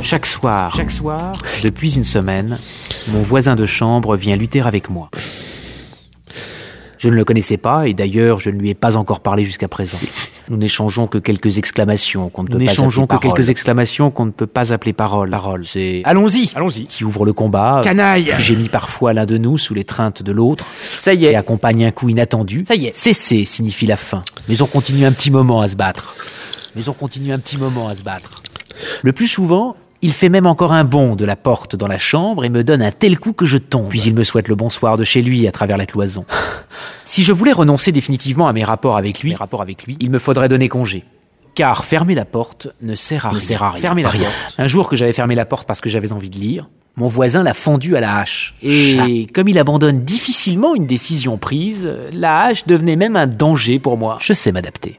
Chaque soir, depuis une semaine, mon voisin de chambre vient lutter avec moi. Je ne le connaissais pas et d'ailleurs je ne lui ai pas encore parlé jusqu'à présent. Nous n'échangeons que quelques exclamations qu'on ne peut pas appeler paroles. C'est « Allons-y !» qui ouvre le combat. « Canaille !» J'ai mis parfois l'un de nous sous l'étreinte de l'autre. Ça y est. Et accompagne un coup inattendu. Ça y est. Cesser signifie la fin. Mais on continue un petit moment à se battre. Le plus souvent, il fait même encore un bond de la porte dans la chambre et me donne un tel coup que je tombe. Puis il me souhaite le bonsoir de chez lui à travers la cloison. Si je voulais renoncer définitivement à mes rapports avec lui, il me faudrait donner congé. Car fermer la porte ne sert à rien. Un jour que j'avais fermé la porte parce que j'avais envie de lire, mon voisin l'a fendu à la hache. Et comme il abandonne difficilement une décision prise, la hache devenait même un danger pour moi. Je sais m'adapter.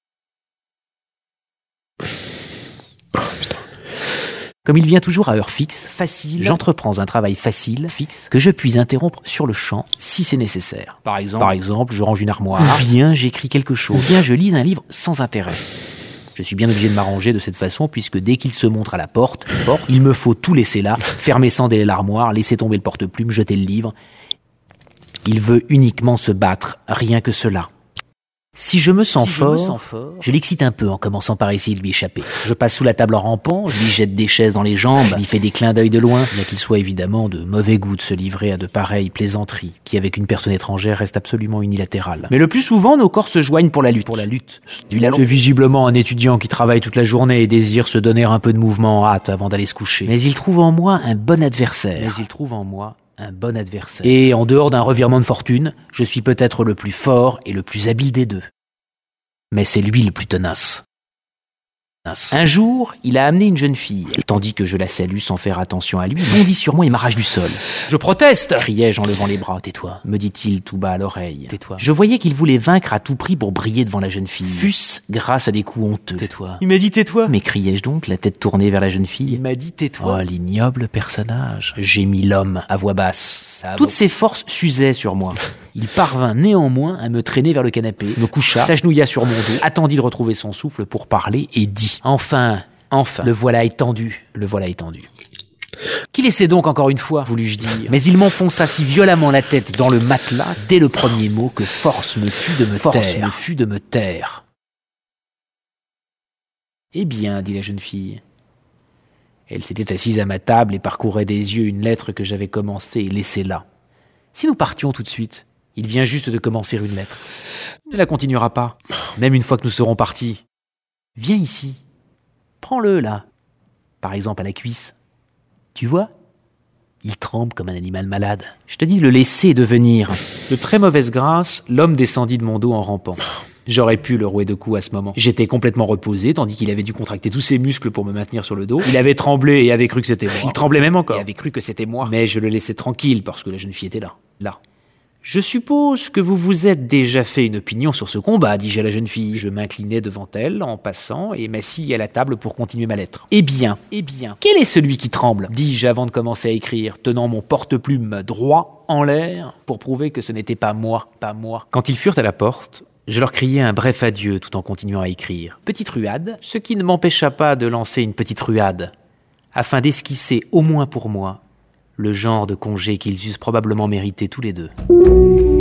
Comme il vient toujours à heure fixe, facile, j'entreprends un travail facile, fixe, que je puis interrompre sur le champ si c'est nécessaire. Par exemple, je range une armoire, ou bien j'écris quelque chose, ou bien je lis un livre sans intérêt. Je suis bien obligé de m'arranger de cette façon puisque dès qu'il se montre à la porte, il me faut tout laisser là, fermer sans délai l'armoire, laisser tomber le porte-plume, jeter le livre. Il veut uniquement se battre, rien que cela. Si je me sens fort, je l'excite un peu en commençant par essayer de lui échapper. Je passe sous la table en rampant, je lui jette des chaises dans les jambes, je lui fais des clins d'œil de loin, bien qu'il soit évidemment de mauvais goût de se livrer à de pareilles plaisanteries, qui avec une personne étrangère restent absolument unilatérales. Mais le plus souvent, nos corps se joignent pour la lutte. C'est visiblement un étudiant qui travaille toute la journée et désire se donner un peu de mouvement en hâte avant d'aller se coucher. Mais il trouve en moi un bon adversaire. Et en dehors d'un revirement de fortune, je suis peut-être le plus fort et le plus habile des deux. Mais c'est lui le plus tenace. Un jour, il a amené une jeune fille. Tandis que je la salue sans faire attention à lui, il bondit sur moi et m'arrache du sol. « Je proteste !» criai-je en levant les bras. « Tais-toi !» me dit-il tout bas à l'oreille. « Tais-toi !» Je voyais qu'il voulait vaincre à tout prix pour briller devant la jeune fille. Fût-ce grâce à des coups honteux. « Tais-toi !» Il m'a dit « Tais-toi !» m'écriai-je donc, la tête tournée vers la jeune fille. Il m'a dit « Tais-toi !» Oh, l'ignoble personnage, gémit l'homme à voix basse. Toutes ses forces s'usaient sur moi. Il parvint néanmoins à me traîner vers le canapé, me coucha, s'agenouilla sur mon dos, attendit de retrouver son souffle pour parler et dit « Enfin, le voilà étendu. Qu'il essaie donc encore une fois, voulus-je dire. Mais il m'enfonça si violemment la tête dans le matelas dès le premier mot que force me fut de me taire. Eh bien, dit la jeune fille. Elle s'était assise à ma table et parcourait des yeux une lettre que j'avais commencée et laissée là. Si nous partions tout de suite, il vient juste de commencer une lettre. Il ne la continuera pas, même une fois que nous serons partis. Viens ici. Prends-le là. Par exemple à la cuisse. Tu vois ? Il tremble comme un animal malade. Je te dis de le laisser devenir. De très mauvaise grâce, l'homme descendit de mon dos en rampant. J'aurais pu le rouer de coups à ce moment. J'étais complètement reposé, tandis qu'il avait dû contracter tous ses muscles pour me maintenir sur le dos. Il avait tremblé et avait cru que c'était moi. Il tremblait même encore. Et avait cru que c'était moi. Mais je le laissai tranquille parce que la jeune fille était là. Je suppose que vous vous êtes déjà fait une opinion sur ce combat, dis-je à la jeune fille. Je m'inclinai devant elle en passant et m'assis à la table pour continuer ma lettre. Eh bien, quel est celui qui tremble ? Dis-je avant de commencer à écrire, tenant mon porte-plume droit en l'air pour prouver que ce n'était pas moi. Quand ils furent à la porte, je leur criai un bref adieu tout en continuant à écrire. Petite ruade, ce qui ne m'empêcha pas de lancer une petite ruade, afin d'esquisser au moins pour moi le genre de congé qu'ils eussent probablement mérité tous les deux.